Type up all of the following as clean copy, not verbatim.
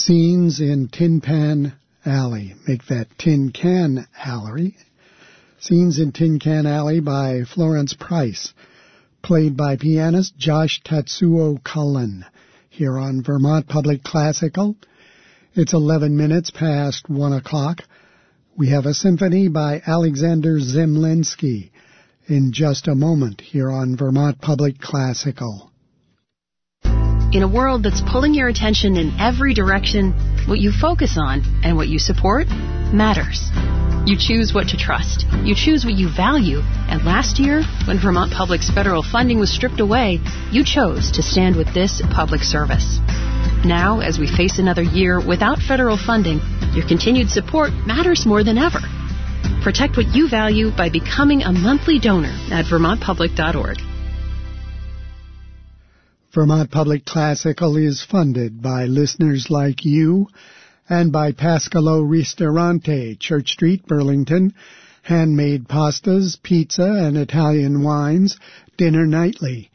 Scenes in Tin Pan Alley. Make that Tin Can Alley. Scenes in Tin Can Alley by Florence Price, played by pianist Josh Tatsuo Cullen, here on Vermont Public Classical. It's 11 minutes past 1 o'clock. We have a symphony by Alexander Zemlinsky in just a moment here on Vermont Public Classical. In a world that's pulling your attention in every direction, what you focus on and what you support matters. You choose what to trust. You choose what you value. And last year, when Vermont Public's federal funding was stripped away, you chose to stand with this public service. Now, as we face another year without federal funding, your continued support matters more than ever. Protect what you value by becoming a monthly donor at vermontpublic.org. Vermont Public Classical is funded by listeners like you and by Pascalo Ristorante, Church Street, Burlington, handmade pastas, pizza, and Italian wines, dinner nightly,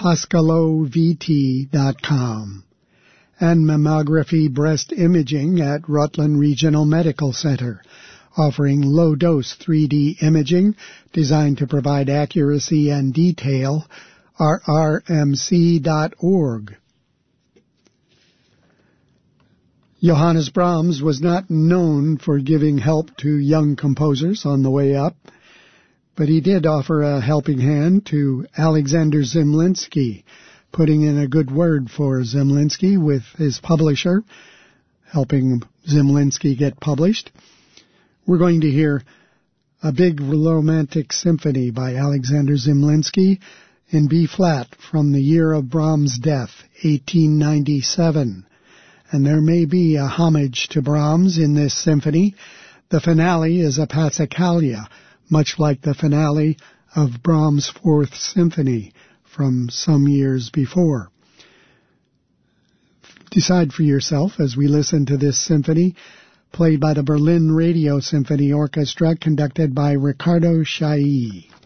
pascalovt.com, and mammography breast imaging at Rutland Regional Medical Center, offering low-dose 3D imaging designed to provide accuracy and detail, rrmc.org. Johannes Brahms was not known for giving help to young composers on the way up, but he did offer a helping hand to Alexander Zemlinsky, putting in a good word for Zemlinsky with his publisher, helping Zemlinsky get published. We're going to hear a big romantic symphony by Alexander Zemlinsky in B-flat from the year of Brahms' death, 1897. And there may be a homage to Brahms in this symphony. The finale is a Passacaglia, much like the finale of Brahms' Fourth Symphony from some years before. Decide for yourself as we listen to this symphony, played by the Berlin Radio Symphony Orchestra, conducted by Ricardo Chailly.